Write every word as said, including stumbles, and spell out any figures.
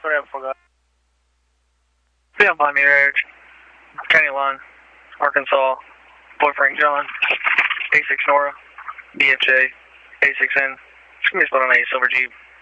Sorry, I forgot. Yeah, Bonnie Ridge, County Line, Arkansas, Boyfriend John, A six Nora, B H A, A six N. Just give me a spot on a Silver Jeep.